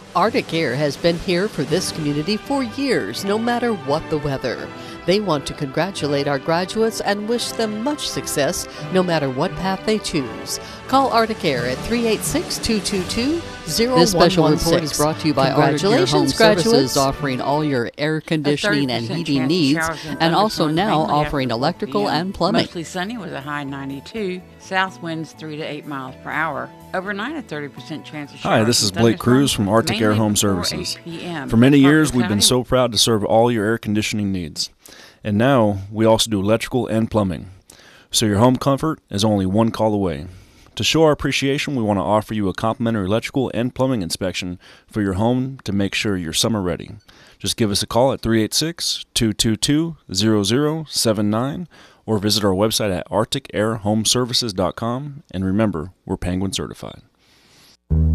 Arctic Air has been here for this community for years, no matter what the weather. They want to congratulate our graduates and wish them much success, no matter what path they choose. Call Arctic Air at 386-222-0116. This special report is brought to you by Arctic Air Home Services, offering all your air conditioning and heating needs, and also now offering electrical and plumbing. Mostly sunny with a high 92. South winds 3 to 8 miles per hour. Overnight, a 30% chance of showers. Hi, this is Blake Cruz from Arctic Air Home Services. For many years, we've been so proud to serve all your air conditioning needs. And now, we also do electrical and plumbing. So your home comfort is only one call away. To show our appreciation, we want to offer you a complimentary electrical and plumbing inspection for your home to make sure you're summer ready. Just give us a call at 386-222-0079 or visit our website at arcticairhomeservices.com. And remember, we're Penguin certified.